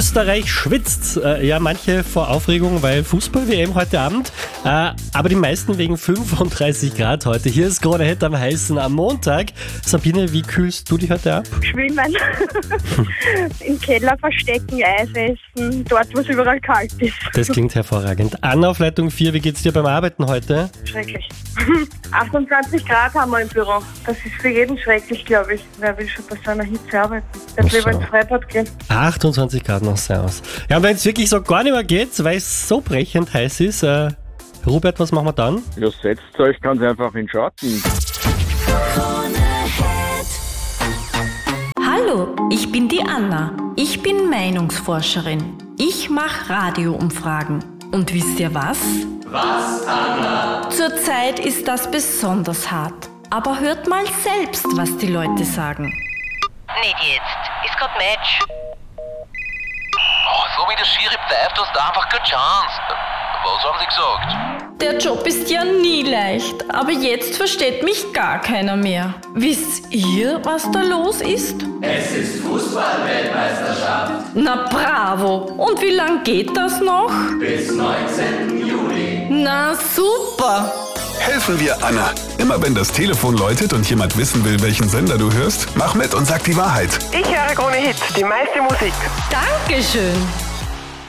Österreich schwitzt. Ja, manche vor Aufregung, weil Fußball-WM heute Abend. Aber die meisten wegen 35 Grad heute. Hier ist Krone Hit am heißen am Montag. Sabine, wie kühlst du dich heute ab? Schwimmen, im Keller verstecken, Eis essen, dort wo es überall kalt ist. Das klingt hervorragend. Anna auf Leitung 4, wie geht's dir beim Arbeiten heute? Schrecklich. 28 Grad haben wir im Büro. Das ist für jeden schrecklich, glaube ich. Wer will schon bei so einer Hitze arbeiten? Der will ins Freibad gehen. 28 Grad noch sehr aus. Ja, und wenn es wirklich so gar nicht mehr geht, weil es so brechend heiß ist, Robert, was machen wir dann? Ja, setzt euch ganz einfach in den Schatten. Hallo, ich bin die Anna. Ich bin Meinungsforscherin. Ich mache Radioumfragen. Und wisst ihr was? Was, Anna? Zurzeit ist das besonders hart. Aber hört mal selbst, was die Leute sagen. Nicht jetzt. Ist grad Match. Oh, so wie der Schiri pfeift, hast du einfach keine Chance. Was haben sie gesagt? Der Job ist ja nie leicht, aber jetzt versteht mich gar keiner mehr. Wisst ihr, was da los ist? Es ist Fußball-Weltmeisterschaft. Na bravo! Und wie lang geht das noch? Bis 19. Juli. Na super! Helfen wir Anna. Immer wenn das Telefon läutet und jemand wissen will, welchen Sender du hörst, mach mit und sag die Wahrheit. Ich höre Krone Hit, die meiste Musik. Dankeschön!